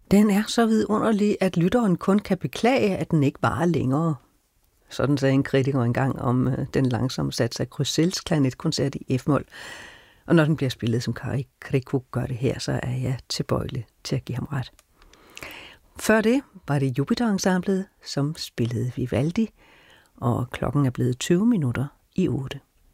Den er så vidunderlig, at lytteren kun kan beklage, at den ikke varer længere. Sådan sagde en kritiker engang om den langsomme sats af Crusels klarinetkoncert i F-mol. Og når den bliver spillet som Kari Kriku gør det her, så er jeg tilbøjelig til at give ham ret. Før det var det Jupiter-ensemblet, som spillede Vivaldi, og klokken er blevet 20 minutter i 8.